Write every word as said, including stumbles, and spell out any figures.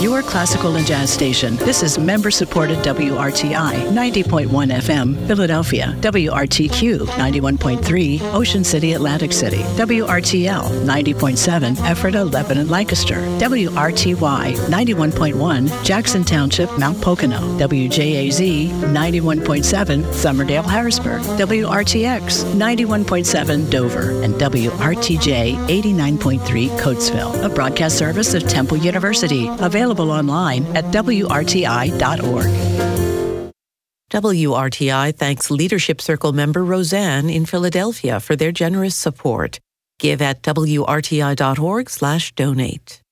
your classical and jazz station. This is member-supported W R T I ninety point one F M, Philadelphia. W R T Q ninety-one point three, Ocean City, Atlantic City. W R T L ninety point seven, Ephrata, Lebanon, Lancaster. W R T Y ninety-one point one, Jackson Township, Mount Pocono. W J A Z ninety-one point seven, Somerdale, Harrisburg. W R T X ninety-one point seven, Dover. And W R T J eighty-nine point three, Coatesville. A broadcast service of Temple University. Available online at W R T I dot org. W R T I thanks Leadership Circle member Roseanne in Philadelphia for their generous support. Give at W R T I dot org slash donate.